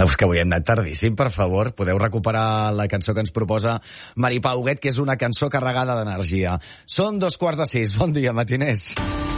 És que avui hem anat tardíssim, per favor. Podeu recuperar la cançó que ens proposa Mari Pau Huguet, que és una cançó carregada d'energia. Són 5:45. Bon dia, matiners.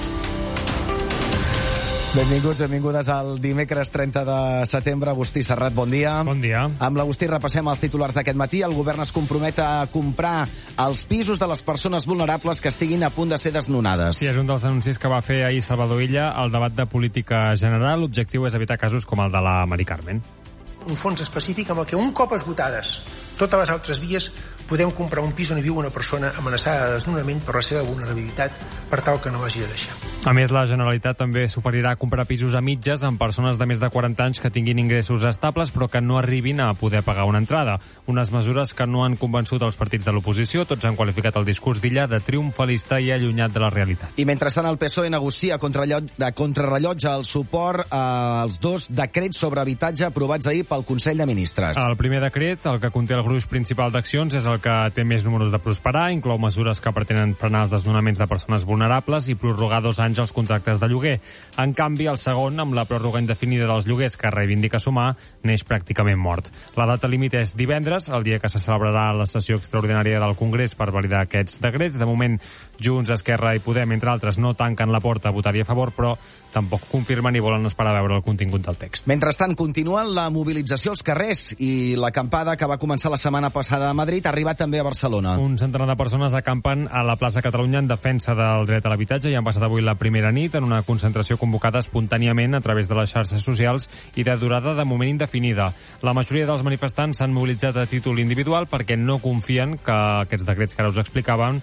Benvinguts, benvingudes al dimecres 30 de setembre. Agustí Serrat, bon dia. Bon dia. Amb l'Agustí repassem els titulars d'aquest matí. El govern es compromet a comprar els pisos de les persones vulnerables que estiguin a punt de ser desnonades. Sí, és un dels anuncis que va fer ahir Salvador Illa al debat de política general. L'objectiu és evitar casos com el de la Mari Carmen. Un fons específic amb el que un cop esgotades totes les altres vies podem comprar un pis on hi viu una persona amenaçada de desnonament per la seva vulnerabilitat per tal que no l'hagi de deixar. A més, la Generalitat també s'oferirà a comprar pisos a mitges amb persones de més de 40 anys que tinguin ingressos estables però que no arribin a poder pagar una entrada. Unes mesures que no han convençut els partits de l'oposició. Tots han qualificat el discurs d'Illa de triomfalista i allunyat de la realitat. I mentrestant el PSOE negocia contrarrellotge el suport als dos decrets sobre habitatge aprovats ahir pel Consell de Ministres. El primer decret, el que conté el gruix principal d'accions, és el que té més números de prosperar, inclou mesures que pretenen frenar els desnonaments de persones vulnerables i prorrogar 2 anys els contractes de lloguer. En canvi, el segon, amb la pròrroga indefinida dels lloguers que reivindica Sumar, neix pràcticament mort. La data límit és divendres, el dia que se celebrarà la sessió extraordinària del Congrés per validar aquests decrets. De moment, Junts, Esquerra i Podem, entre altres, no tanquen la porta a votar-hi a favor, però tampoc confirmen i volen esperar a veure el contingut del text. Mentrestant, continua la mobilització als carrers i l'acampada que va començar la setmana passada a Madrid ha arribat també a Barcelona. Un centenar de persones acampen a la plaça Catalunya en defensa del dret a l'habitatge i han passat avui la primera nit en una concentració convocada espontàniament a través de les xarxes socials i de durada de moment indefinida. La majoria dels manifestants s'han mobilitzat a títol individual perquè no confien que aquests decrets que ara us explicaven,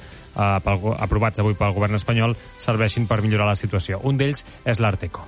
aprovats avui pel govern espanyol, serveixin per millorar la situació. Un d'ells és l'Arteco.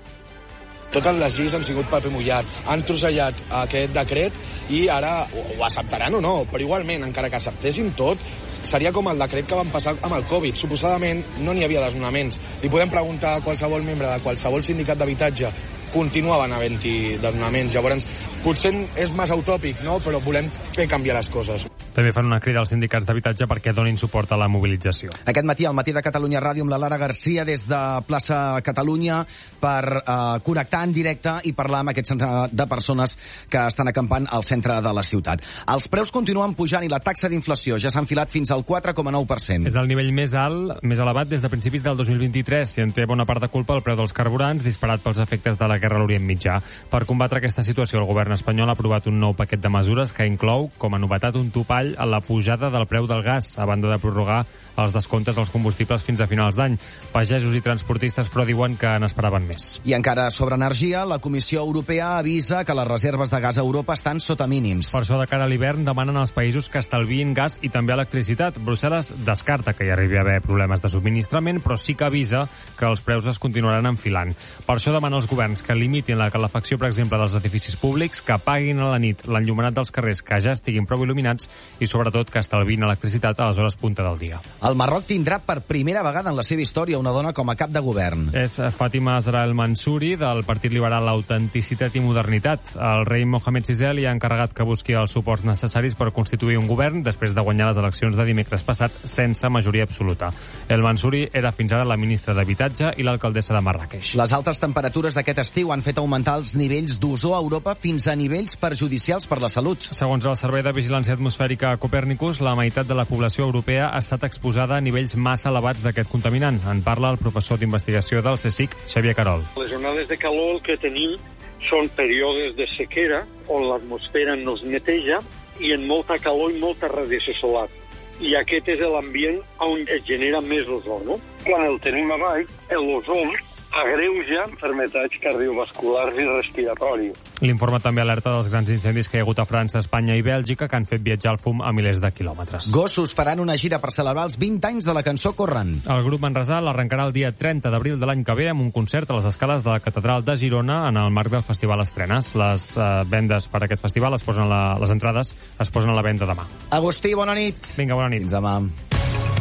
Totes les lleis han sigut paper mullat, han trossellat aquest decret i ara ho acceptaran o no, però igualment, encara que acceptessin tot, seria com el decret que van passar amb el Covid. Suposadament no n'hi havia desnonaments. Li podem preguntar a qualsevol membre de qualsevol sindicat d'habitatge, continuaven havent-hi desnonaments. Llavors, potser és massa utòpic, no? Però volem fer canviar les coses. També fan una crida als sindicats d'habitatge perquè donin suport a la mobilització. Aquest matí, al Matí de Catalunya Ràdio, amb la Lara Garcia des de plaça Catalunya per connectar en directe i parlar amb aquest centenar de persones que estan acampant al centre de la ciutat. Els preus continuen pujant i la taxa d'inflació ja s'ha enfilat fins al 4,9%. És el nivell més alt, més elevat des de principis del 2023 i en té bona part de culpa el preu dels carburants disparat pels efectes de la guerra a l'Orient Mitjà. Per combatre aquesta situació, el govern espanyol ha aprovat un nou paquet de mesures que inclou, com a novetat, un topall a la pujada del preu del gas, a banda de prorrogar els descomptes dels combustibles fins a finals d'any. Pagesos i transportistes, però, diuen que n'esperaven més. I encara sobre energia, la Comissió Europea avisa que les reserves de gas a Europa estan sota mínims. Per això, de cara a l'hivern, demanen als països que estalviïn gas i també electricitat. Brussel·les descarta que hi arribi a haver problemes de subministrament, però sí que avisa que els preus es continuaran enfilant. Per això demana als governs que limitin la calefacció, per exemple, dels edificis públics, que apaguin a la nit l'enllumenat dels carrers que ja estiguin prou il·luminats i, sobretot, que estalviïn electricitat a les hores punta del dia. El Marroc tindrà per primera vegada en la seva història una dona com a cap de govern. És Fàtima Zahra El Mansouri, del Partit Liberal Autenticitat i Modernitat. El rei Mohamed VI li ha encarregat que busqui els suports necessaris per constituir un govern després de guanyar les eleccions de dimecres passat sense majoria absoluta. El Mansouri era fins ara la ministra d'Habitatge i l'alcaldessa de Marràqueix. Les altes temperatures d'aquest estiu han fet augmentar els nivells d'ozó a Europa fins a nivells perjudicials per la salut. Segons el Servei de Vigilància Atmosfèrica Copernicus, la meitat de la població europea ha estat exposada a nivells massa elevats d'aquest contaminant. En parla el professor d'investigació del CSIC, Xavier Carol. Les onades de calor que tenim són períodes de sequera on l'atmosfera no es neteja i en molta calor i molta radiació solar. I aquest és l'ambient on es genera més ozó, no? Quan el tenim a baix, l'ozó agreuja malalties cardiovasculars i respiratoris. L'informe també alerta dels grans incendis que hi ha hagut a França, Espanya i Bèlgica que han fet viatjar el fum a milers de quilòmetres. Gossos faran una gira per celebrar els 20 anys de la cançó Corren. El grup manresà l'arrencarà el dia 30 d'abril de l'any que ve amb un concert a les escales de la Catedral de Girona en el marc del Festival Estrenes. Les vendes per aquest festival les entrades es posen a la venda demà. Agustí, bona nit. Vinga, bona nit. Fins demà.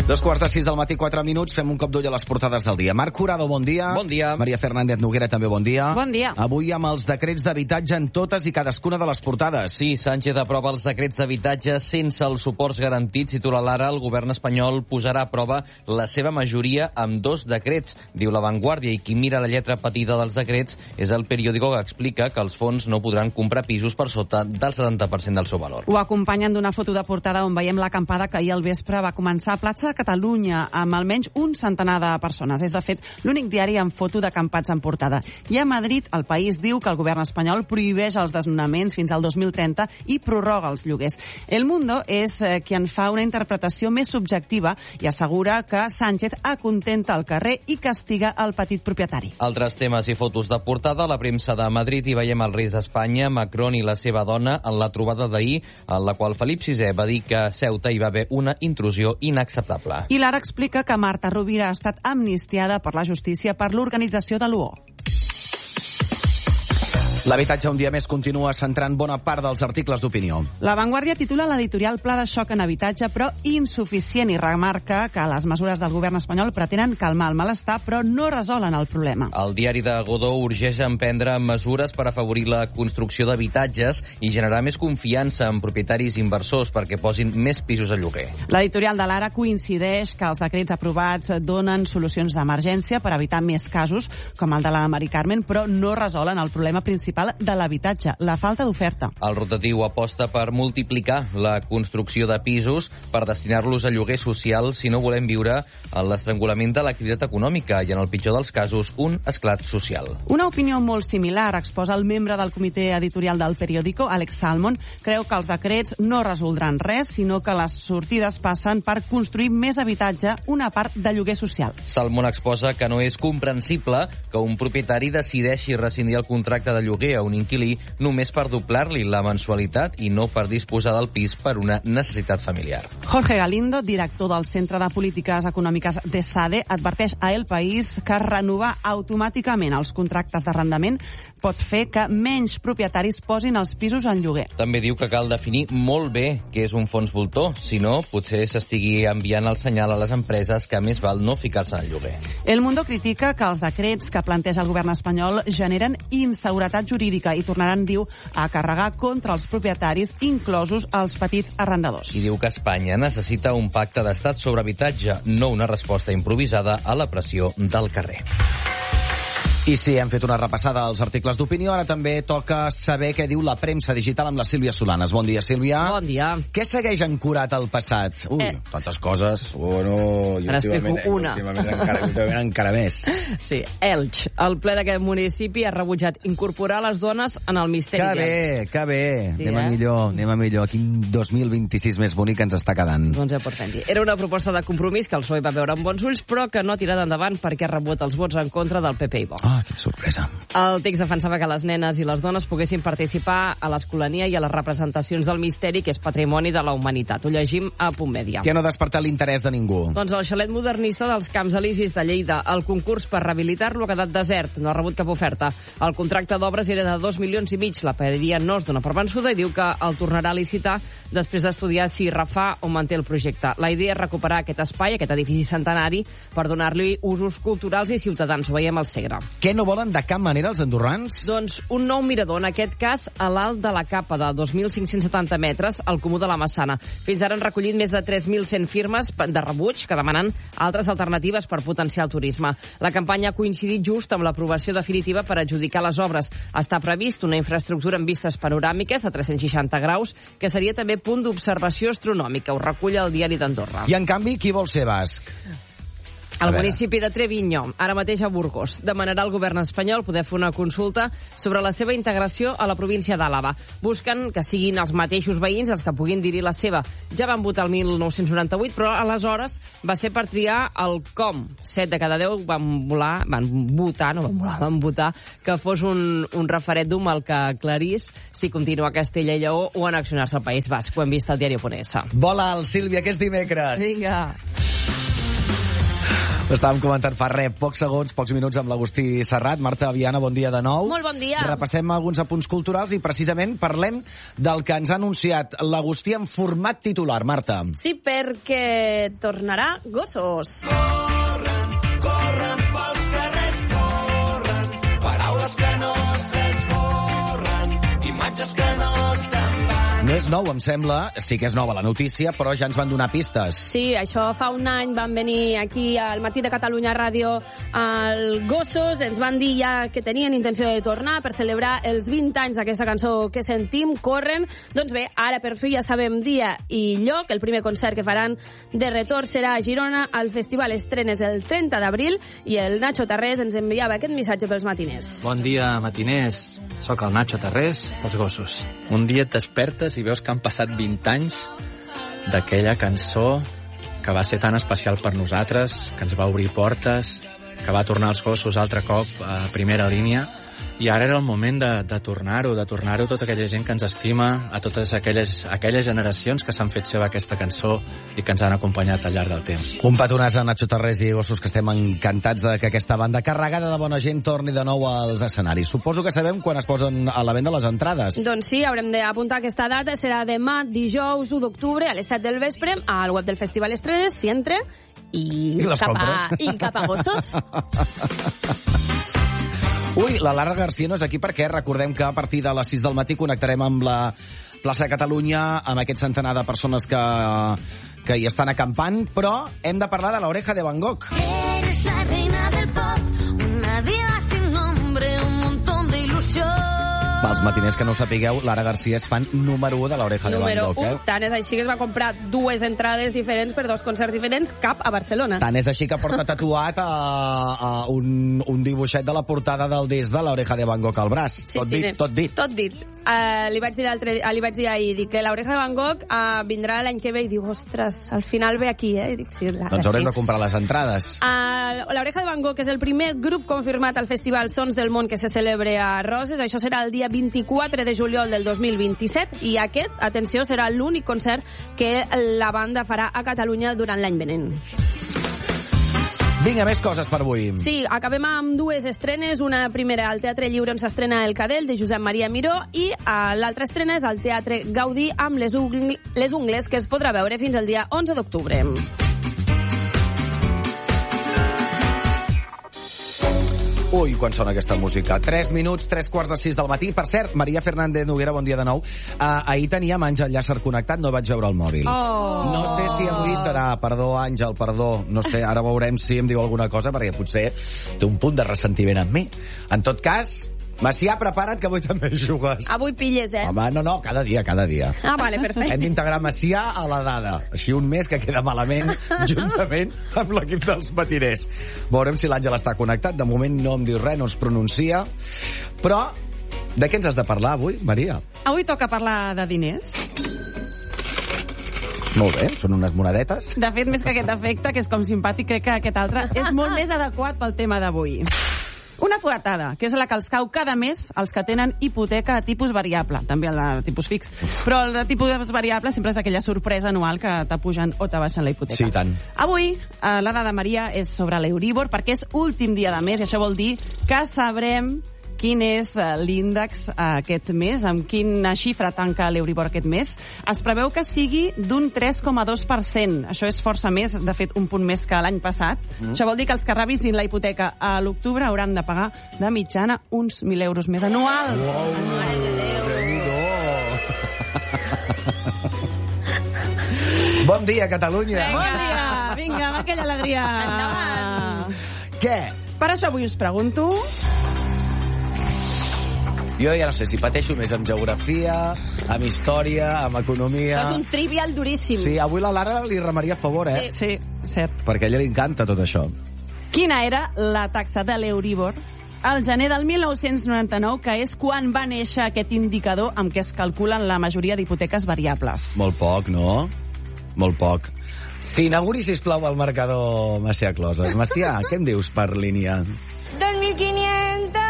2:45 del matí, 4 minuts, fem un cop d'ull a les portades del dia. Marc Curado, bon dia. Bon dia. Maria Fernández Noguera, també bon dia. Bon dia. Avui amb els decrets d'habitatge en totes i cadascuna de les portades. Sí, Sánchez aprova els decrets d'habitatge sense els suports garantits. Titula l'Ara, el govern espanyol posarà a prova la seva majoria amb 2 decrets, diu La Vanguardia, i qui mira la lletra petita dels decrets és el periòdico que explica que els fons no podran comprar pisos per sota del 70% del seu valor. Ho acompanyen d'una foto de portada on veiem l'acampada que ahir al vespre va començar a Platja Catalunya amb almenys un centenar de persones. És, de fet, l'únic diari amb foto d'acampats en portada. I a Madrid, El País diu que el govern espanyol prohibeix els desnonaments fins al 2030 i prorroga els lloguers. El Mundo és qui en fa una interpretació més subjectiva i assegura que Sánchez acontenta el carrer i castiga el petit propietari. Altres temes i fotos de portada. A la premsa de Madrid hi veiem els reis d'Espanya, Macron i la seva dona en la trobada d'ahir, en la qual Felip VI va dir que a Ceuta hi va haver una intrusió inacceptable. I l'Ara explica que Marta Rovira ha estat amnistiada per la justícia per l'organització de l'UO. L'habitatge un dia més continua centrant bona part dels articles d'opinió. La Vanguardia titula l'editorial Pla de xoc en habitatge, però insuficient, i remarca que les mesures del govern espanyol pretenen calmar el malestar, però no resolen el problema. El diari de Godó urgeix a emprendre mesures per afavorir la construcció d'habitatges i generar més confiança en propietaris i inversors perquè posin més pisos a lloguer. L'editorial de l'Ara coincideix que els decrets aprovats donen solucions d'emergència per evitar més casos, com el de la Mari Carmen, però no resolen el problema principal de l'habitatge, la falta d'oferta. El rotatiu aposta per multiplicar la construcció de pisos per destinar-los a lloguer social si no volem viure en l'estrangulament de l'activitat econòmica i, en el pitjor dels casos, un esclat social. Una opinió molt similar exposa el membre del comitè editorial del periòdico, Alex Salmon. Creu que els decrets no resoldran res, sinó que les sortides passen per construir més habitatge, una part de lloguer social. Salmon exposa que no és comprensible que un propietari decideixi rescindir el contracte de lloguer a un inquilí només per doblar-li la mensualitat i no per disposar del pis per una necessitat familiar. Jorge Galindo, director del Centre de Polítiques Econòmiques de SADE, adverteix a El País que renovar automàticament els contractes d'arrendament pot fer que menys propietaris posin els pisos en lloguer. També diu que cal definir molt bé què és un fons voltor, si no, potser s'estigui enviant el senyal a les empreses que més val no ficar-se en el lloguer. El Mundo critica que els decrets que planteja el govern espanyol generen inseguretat jurídica i tornaran, diu, a carregar contra els propietaris, inclosos els petits arrendadors. I diu que Espanya necessita un pacte d'estat sobre habitatge, no una resposta improvisada a la pressió del carrer. I sí, hem fet una repassada als articles d'opinió. Ara també toca saber què diu la premsa digital amb la Sílvia Solanes. Bon dia, Sílvia. Bon dia. Què segueix ancorat al passat? Ui, tantes coses. No, últimament encara més. Sí, Elx. El ple d'aquest municipi ha rebutjat incorporar les dones en el misteri d'Elx. Que bé. Sí, anem a millor. Quin 2026 més bonic ens està quedant. Doncs ja portem-hi. Era una proposta de compromís que el PSOE va veure amb bons ulls, però que no ha tirat endavant perquè ha rebut els vots en contra del PP i Vox. Ah, quina sorpresa. El text defensava que les nenes i les dones poguessin participar a l'escolania i a les representacions del misteri, que és patrimoni de la humanitat. Ho llegim a Punt Mèdia. Què no ha despertat l'interès de ningú? Doncs el xalet modernista dels Camps Elisis de Lleida. El concurs per rehabilitar-lo ha quedat desert, no ha rebut cap oferta. El contracte d'obres era de 2,5 milions. La paeria no es dona per vençuda i diu que el tornarà a licitar després d'estudiar si refà o manté el projecte. La idea és recuperar aquest espai, aquest edifici centenari, per donar-li usos culturals i ciutadans. Ho veiem al Segre. Què no volen de cap manera els andorrans? Doncs un nou mirador, en aquest cas a l'alt de la Capa, de 2.570 metres, al Comú de la Massana. Fins ara han recollit més de 3.100 firmes de rebuig que demanen altres alternatives per potenciar el turisme. La campanya ha coincidit just amb l'aprovació definitiva per adjudicar les obres. Està previst una infraestructura amb vistes panoràmiques de 360 graus, que seria també punt d'observació astronòmica. Ho recull el Diari d'Andorra. I, en canvi, qui vol ser basc? El municipi de Treviño, ara mateix a Burgos, demanarà al govern espanyol poder fer una consulta sobre la seva integració a la província d'Àlava. Busquen que siguin els mateixos veïns els que puguin dir-hi la seva. Ja van votar el 1998, però aleshores va ser per triar el com. 7 de cada 10 van votar que fos un referèndum el que aclarís si continua a Castella i Lleó o annexionar-se al País Basc. Ho hem vist al diari Oponesa. Vola el Sílvia, que és dimecres. Vinga. Estàvem comentant fa pocs segons, pocs minuts amb l'Agustí Serrat. Marta Viana, bon dia de nou. Molt bon dia. Repassem alguns apunts culturals i precisament parlem del que ens ha anunciat l'Agustí en format titular. Marta. Sí, perquè tornarà Gossos. Corren pels carrers, corren, paraules que no s'esborren, imatges que no se'n van. No és nou, em sembla, sí que és nova la notícia, però ja ens van donar pistes. Sí, això fa un any van venir aquí al Matí de Catalunya Ràdio al Gossos, ens van dir ja que tenien intenció de tornar per celebrar els 20 anys d'aquesta cançó que sentim, Corren. Doncs bé, ara per fi ja sabem dia i lloc. El primer concert que faran de retorn serà a Girona, al Festival Estrenes el 30 d'abril, i el Nacho Tarrés ens enviava aquest missatge pels matiners. Bon dia, matiners. Soc el Nacho Tarrés, dels Gossos. Un dia et despertes i veus que han passat 20 anys d'aquella cançó que va ser tan especial per nosaltres, que ens va obrir portes, que va tornar als Gossos altre cop a primera línia, i ara era el moment de tornar-ho, tota aquella gent que ens estima, a totes aquelles generacions que s'han fet seva aquesta cançó i que ens han acompanyat al llarg del temps. Un petonàs a Nacho Tarrés i Gossos, que estem encantats de que aquesta banda carregada de bona gent torni de nou als escenaris. Suposo que sabem quan es posen a la venda les entrades. Doncs sí, haurem d'apuntar aquesta data. Serà demà, dijous 1 d'octubre, a les 7 del vespre, al web del Festival Estrenes, s'hi entra i cap a Gossos. Ui, la Lara Garcia no és aquí perquè recordem que a partir de les 6 del matí connectarem amb la plaça de Catalunya, amb aquest centenar de persones que hi estan acampant, però hem de parlar de l'Oreja de Van Gogh. Eres la reina del pop, una diva sin nombre, un montón de ilusión. Pels matiners que no ho sapigueu, Lara Garcia és fan número 1 de l'Oreja de Van Gogh. Número 1, tant és així que es va comprar 2 entrades diferents per 2 concerts diferents, cap a Barcelona. Tant és així que porta tatuat un dibuixet de la portada del disc de l'Oreja de Van Gogh al braç. Sí, tot dit. Li vaig dir ahir, dic que l'Oreja de Van Gogh vindrà l'any que ve, i diu, ostres, al final ve aquí, I dic, sí, doncs haurem de comprar les entrades. L'Oreja de Van Gogh és el primer grup confirmat al Festival Sons del Món que se celebra a Roses. Això serà el dia 24 de juliol del 2027, i aquest, atenció, serà l'únic concert que la banda farà a Catalunya durant l'any venent. Vinga, més coses per avui. Sí, acabem amb 2 estrenes. Una primera al Teatre Lliure, on s'estrena El Cadell, de Josep Maria Miró, i l'altra estrena és al Teatre Gaudí, amb Les Ungles, que es podrà veure fins al dia 11 d'octubre. Ui, quan sona aquesta música. 3 minuts, 3:45 del matí. Per cert, Maria Fernández Noguera, bon dia de nou. Ahir teníem Àngel Llàcer connectat, no vaig veure el mòbil. No sé si avui serà. Perdó, Àngel, perdó. No sé, ara veurem si em diu alguna cosa, perquè potser té un punt de ressentiment amb mi. En tot cas, Macià, prepara't, que avui també jugues. Avui pilles, Home, no, cada dia. Vale, perfecte. Hem d'integrar Macià a la dada. Així un mes que queda malament, juntament amb l'equip dels matiners. Veurem si l'Àngel està connectat. De moment no em diu res, no es pronuncia. Però, de què ens has de parlar avui, Maria? Avui toca parlar de diners. Molt bé, són unes monedetes. De fet, més que aquest efecte, que és com simpàtic, crec que aquest altre és molt més adequat pel tema d'avui. Una fuetada, que és la que els cau cada mes als que tenen hipoteca a tipus variable, també el de tipus fix. Però el de tipus variable sempre és aquella sorpresa anual que t'apugen o t'abaixen la hipoteca. Sí, tant. Avui, la dada, Maria, és sobre l'Euríbor, perquè és últim dia de mes, i això vol dir que sabrem quin és l'índex aquest mes, amb quina xifra tanca l'Euríbor aquest mes. Es preveu que sigui d'un 3,2%. Això és força més, de fet, un punt més que l'any passat. Això vol dir que els que revisin la hipoteca a l'octubre hauran de pagar de mitjana uns 1.000 euros més anuals. Mare de Déu! Bon dia, Catalunya! Bon dia! Vinga, amb aquella alegria! Endavant! Què? Per això avui us pregunto... Jo ja no sé si pateixo més amb geografia, amb història, amb economia... És un trivial duríssim. Sí, avui la Lara li remaria a favor, Sí, cert. Perquè a ella li encanta tot això. Quina era la taxa de l'Euríbor al gener del 1999, que és quan va néixer aquest indicador amb què es calculen la majoria d'hipoteques variables? Molt poc, no? Molt poc. Que inauguri, sisplau, el marcador Macià Closes. Macià, què em dius per línia? 2.500.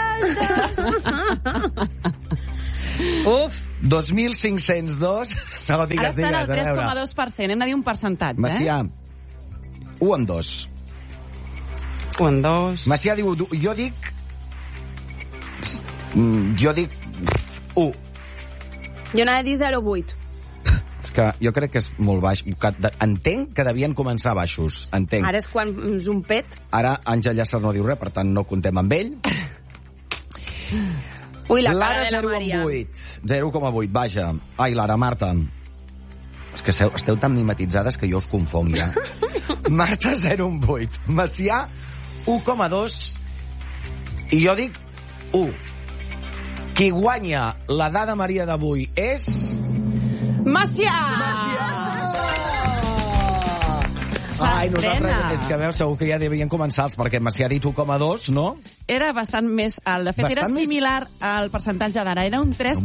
Uf. 2.502. No digues, Ara estan al 3,2%. Hem de dir un percentatge, Macià, 1 amb 2. 1, 2... Macià diu, jo dic 1. Jo n'he de dir 0,8. És que jo crec que és molt baix. Entenc que devien començar baixos. Entenc. Ara és quan és un pet. Ara Àngel Llàcer no diu res, per tant no comptem amb ell. Ui, la cara de la Maria. 0,8, vaja. Ai, Lara, Marta. És que esteu tan mimetitzades que jo us confonc ja. Marta, 0,8. Macià, 1,2. I jo dic 1. Qui guanya la dada Maria d'avui és... Macià! Ai, nosaltres, és que veus, segur que ja devien començar perquè Macià ha dit 1,2, no? Era bastant més alt. De fet, bastant era similar al percentatge d'ara. Era un 3%,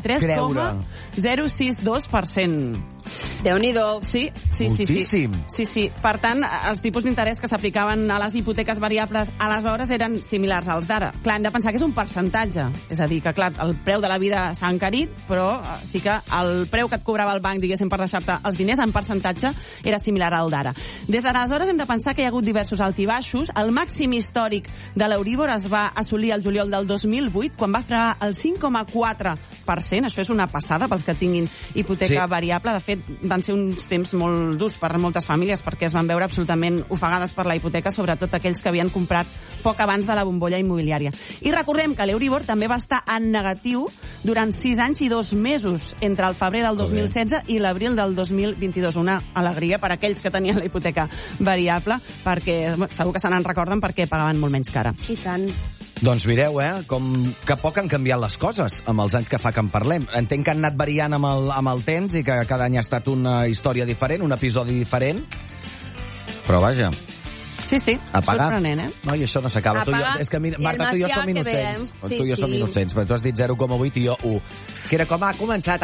3,062%. Déu-n'hi-do. Sí. Moltíssim. Sí. Per tant, els tipus d'interès que s'aplicaven a les hipoteques variables aleshores eren similars als d'ara. Clar, hem de pensar que és un percentatge. És a dir, que clar, el preu de la vida s'ha encarit, però sí que el preu que et cobrava el banc, diguéssim, per deixar-te els diners en percentatge era similar al d'ara. Des d'aleshores hem de pensar que hi ha hagut diversos altibaixos. El màxim històric de l'Euríbor es va assolir el juliol del 2008, quan va fregar el 5,4%. Això és una passada pels que tinguin hipoteca variable. De fet, van ser uns temps molt durs per a moltes famílies perquè es van veure absolutament ofegades per la hipoteca, sobretot aquells que havien comprat poc abans de la bombolla immobiliària. I recordem que l'Euríbor també va estar en negatiu durant 6 anys i 2 mesos, entre el febrer del 2016 i l'abril del 2022. Una alegria per a aquells que tenien la hipoteca variable, perquè segur que se n'en recorden perquè pagaven molt menys cara. I tant. Doncs mireu, com que poc han canviat les coses amb els anys que fa que en parlem. Entenc que han anat variant amb el temps i que cada any ha estat una història diferent, un episodi diferent. Però vaja... Sí, sorprenent, No, i això no s'acaba. És que, Marta, tu i jo som innocents. Tu i jo som innocents, però tu has dit 0,8 i jo 1. Que era com, ha començat.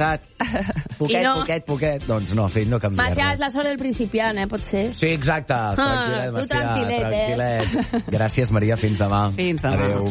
Poquet. Doncs no, fill, no canvia Macià res. és la sort del principiant, pot ser? Sí, exacte. Tranquil·let, tu Macià, tranquil·let. Gràcies, Maria. Fins demà. Fins demà. Adéu.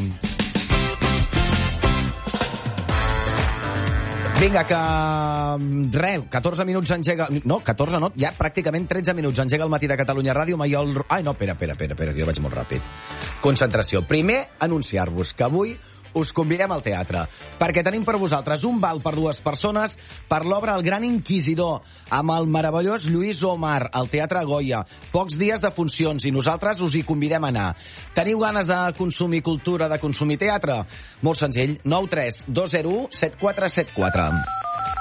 Vinga, que... Res, 14 minuts engega... No, 14 no, ja pràcticament 13 minuts engega el Matí de Catalunya Ràdio. Maiol... Ai, no, espera, que jo vaig molt ràpid. Concentració. Primer, anunciar-vos que avui us convidem al teatre, perquè tenim per vosaltres un val per 2 persones per l'obra El Gran Inquisidor, amb el meravellós Lluís Omar, al Teatre Goya. Pocs dies de funcions i nosaltres us hi convidem a anar. Teniu ganes de consumir cultura, de consumir teatre? Molt senzill, 93 201 7474.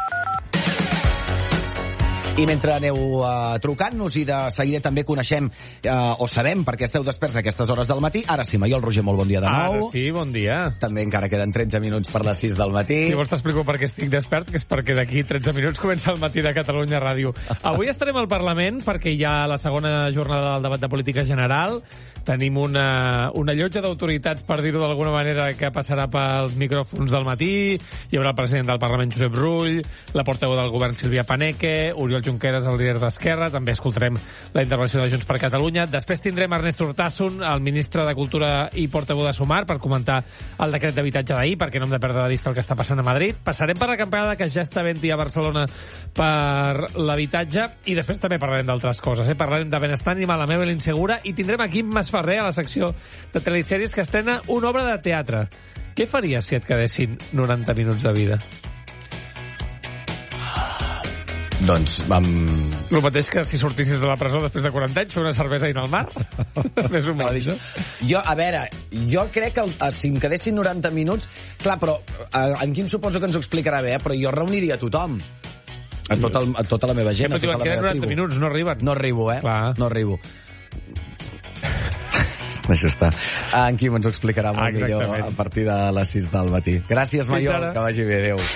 I mentre aneu trucant-nos i de seguida també coneixem o sabem perquè esteu desperts a aquestes hores del matí. Ara sí, Maiol Roger, molt bon dia de nou. Ara sí, bon dia. També encara queden 13 minuts per les 6 del matí. Si vols t'explico per què estic despert, que és perquè d'aquí 13 minuts comença el Matí de Catalunya Ràdio. Avui estarem al Parlament perquè hi ha la segona jornada del debat de política general. Tenim una llotja d'autoritats, per dir-ho d'alguna manera, que passarà pels micròfons del matí. Hi haurà el president del Parlament, Josep Rull, la portaveu del govern, Sílvia Paneque, Oriol Junqueras, el líder d'Esquerra. També escoltarem la intervenció de Junts per Catalunya. Després tindrem Ernest Urtasun, el ministre de Cultura i portaveu de Sumar, per comentar el decret d'habitatge d'ahir, perquè no hem de perdre de vista el que està passant a Madrid. Passarem per la campanya que ja està havent-hi a Barcelona per l'habitatge, i després també parlarem d'altres coses. Parlarem de benestar animal, la meva l'insegura, i tindrem aquí Masferrer, a la secció de telesèries, que estrena una obra de teatre. Què faries si et quedessin 90 minuts de vida? Doncs vam... El mateix que si sortissis de la presó després de 40 anys, fer una cervesa i anar al mar? Més o menys, no? Jo, a veure, jo crec que si em quedessin 90 minuts... Clar, però en Quim suposo que ens ho explicarà bé, però jo reuniria tothom. A tota la meva gent, a tota la meva tribu. 90 minuts, no arriben. No arribo, Clar. No arribo. Això està. En Quim ens ho explicarà molt millor a partir de les 6 del matí. Gràcies, Maiol, que vagi bé. Adéu.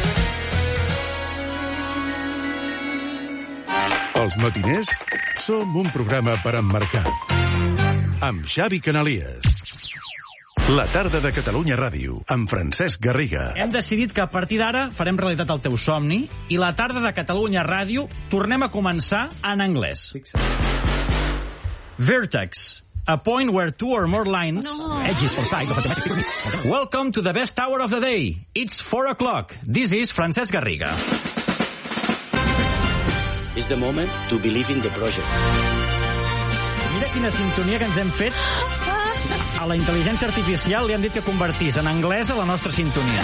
Els matiners som un programa per emmarcar. Amb Xavi Canalies. La tarda de Catalunya Ràdio, amb Francesc Garriga. Hem decidit que a partir d'ara farem realitat el teu somni i la tarda de Catalunya Ràdio tornem a començar en anglès. Vertex. A point where 2 or more lines, edges or sides of a thematic figure. Welcome to the best hour of the day. It's 4 o'clock. This is Francesc Garriga. It's the moment to believe in the project. Mira quina sintonia que ens hem fet. A la intel·ligència artificial li han dit que convertís en anglès a la nostra sintonia.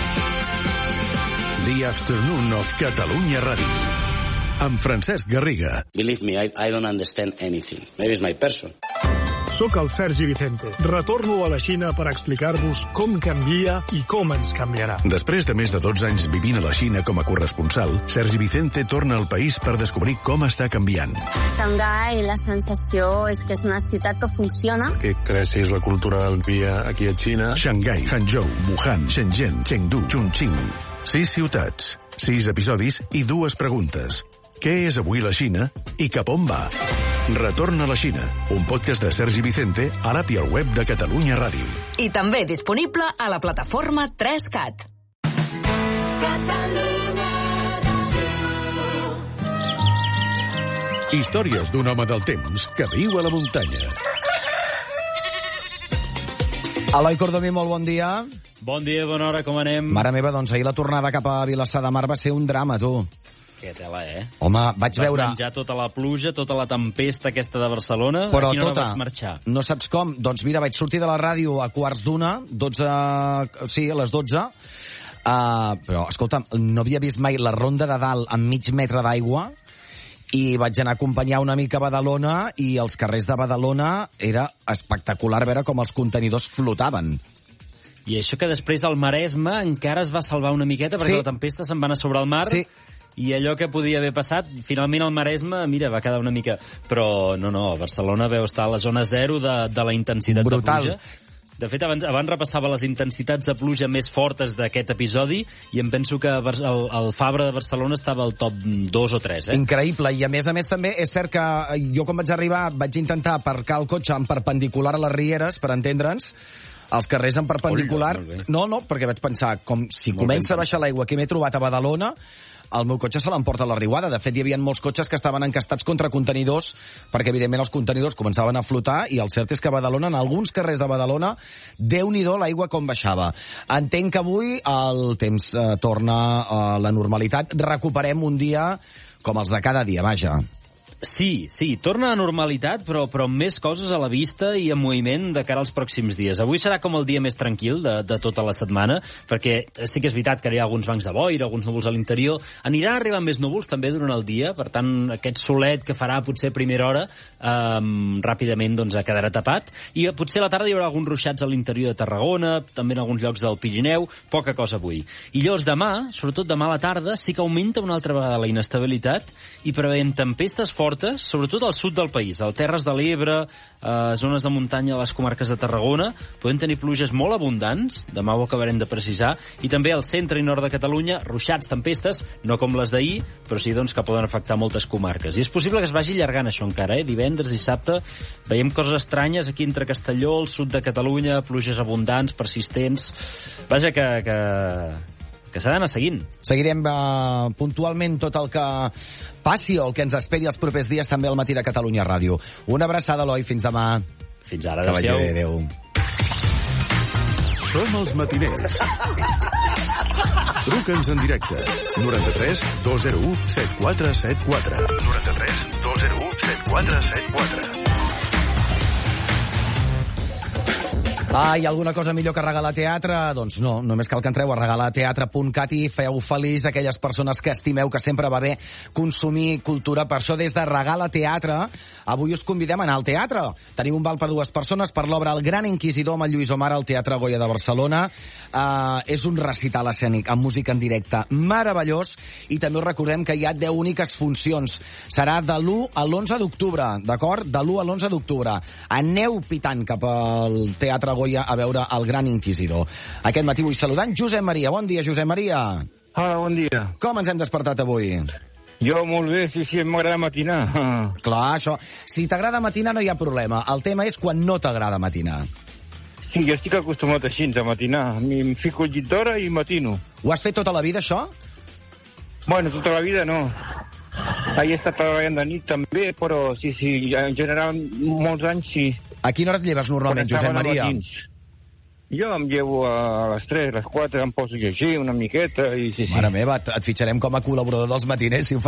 The Afternoon of Catalunya Ràdio. Amb Francesc Garriga. Believe me, I don't understand anything. Maybe it's my person. Soc el Sergi Vicente. Retorno a la Xina per explicar-vos com canvia i com ens canviarà. Després de més de 12 anys vivint a la Xina com a corresponsal, Sergi Vicente torna al país per descobrir com està canviant. Xangai, la sensació és que és una ciutat que funciona. Que creixis la cultura del dia aquí a Xina. Xangai, Hangzhou, Wuhan, Shenzhen, Chengdu, Chongqing. 6 ciutats, 6 episodis i 2 preguntes. Què és avui la Xina i cap on va? Retorn a la Xina, un podcast de Sergi Vicente a l'app i al web de Catalunya Ràdio. I també disponible a la plataforma 3CAT. Històries d'un home del temps que viu a la muntanya. Eloi Cordomí, molt bon dia. Bon dia, bona hora, com anem? Mare meva, doncs ahir la tornada cap a Vilassar de Mar va ser un drama, tu. Que tela, Home, vaig veure... Vas menjar tota la pluja, tota la tempesta aquesta de Barcelona. Però a quina hora tota, vas marxar? No saps com? Doncs mira, vaig sortir de la ràdio a 11:15, sí, a les 12, però, escolta'm, no havia vist mai la ronda de dalt amb mig metre d'aigua, i vaig anar a acompanyar una mica a Badalona, i els carrers de Badalona era espectacular veure com els contenidors flotaven. I això que després al Maresme encara es va salvar una miqueta, perquè la tempesta se'n va anar sobre el mar, i allò que podia haver passat, finalment al Maresme, mira, va quedar una mica... Però no, a Barcelona veu estar a la zona zero de la intensitat de pluja. De fet, abans repassava les intensitats de pluja més fortes d'aquest episodi i em penso que el Fabra de Barcelona estava al top 2 o 3. Increïble, i a més també és cert que jo quan vaig arribar vaig intentar aparcar el cotxe en perpendicular a les rieres, per entendre'ns, els carrers en perpendicular... No, perquè vaig pensar, com si comença a baixar l'aigua que m'he trobat a Badalona, el meu cotxe se l'emporta a la riuada. De fet, hi havia molts cotxes que estaven encastats contra contenidors, perquè, evidentment, els contenidors començaven a flotar, i el cert és que a Badalona, en alguns carrers de Badalona, Déu-n'hi-do l'aigua com baixava. Entenc que avui el temps torna a la normalitat. Recuperem un dia com els de cada dia, vaja. Sí, torna a normalitat, però amb més coses a la vista i en moviment de cara als pròxims dies. Avui serà com el dia més tranquil de tota la setmana, perquè sí que és veritat que hi ha alguns bancs de boira, alguns núvols a l'interior. Aniran arribant més núvols també durant el dia, per tant, aquest solet que farà potser a primera hora ràpidament quedarà tapat, i potser a la tarda hi haurà alguns ruixats a l'interior de Tarragona, també en alguns llocs del Pirineu, poca cosa avui. I llavors demà, sobretot demà a la tarda, sí que augmenta una altra vegada la inestabilitat i preveiem tempestes fortes, sobretot al sud del país, al Terres de l'Ebre, zones de muntanya a les comarques de Tarragona. Podem tenir pluges molt abundants, demà ho acabarem de precisar, i també al centre i nord de Catalunya, ruixats, tempestes, no com les d'ahir, però sí que poden afectar moltes comarques. I és possible que es vagi allargant això encara, divendres, dissabte, veiem coses estranyes aquí entre Castelló, el sud de Catalunya, pluges abundants, persistents... Vaja, que s'ha d'anar seguint. Seguirem puntualment tot el que passi o el que ens esperi els propers dies també al Matí de Catalunya Ràdio. Una abraçada, Eloi, fins demà. Fins ara, adéu. Som els matiners. Truca'ns en directe. 93 201 7474. 93 201 7474. Hi ha alguna cosa millor que regalar teatre? Doncs no, només cal que entreu a regalateatre.cat i feu feliç aquelles persones que estimeu, que sempre va bé consumir cultura. Per això, des de Regala Teatre, avui us convidem a anar al teatre. Tenim un val per 2 persones per l'obra El Gran Inquisidor amb el Lluís Omar al Teatre Goya de Barcelona. És un recital escènic amb música en directe meravellós, i també us recordem que hi ha 10 úniques funcions. Serà de l'1 a l'11 d'octubre, d'acord? De l'1 a l'11 d'octubre. Aneu pitant cap al Teatre Goya a veure El Gran Inquisidor. Aquest matí vull saludar en Josep Maria. Bon dia, Josep Maria. Hola, bon dia. Com ens hem despertat avui? Jo molt bé, sí, m'agrada matinar. Clar, això. Si t'agrada matinar no hi ha problema. El tema és quan no t'agrada matinar. Sí, jo estic acostumat així a matinar. Em fico el llit d'hora i matino. Ho has fet tota la vida, això? Bueno, tota la vida no. He estat treballant de nit també, però sí, en general molts anys sí. A quina hora et lleves normalment, Josep Maria? Jo em llevo a les 3, a les 4, em poso a llegir una miqueta i sí. Mare meva, et fitxarem com a col·laborador dels matiners si ho